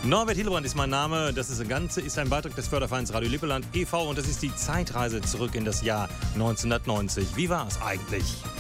Norbert Hillebrand ist mein Name. Das Ganze ist ein Beitrag des Fördervereins Radio Lippeland e.V. und das ist die Zeitreise zurück in das Jahr 1990. Wie war es eigentlich?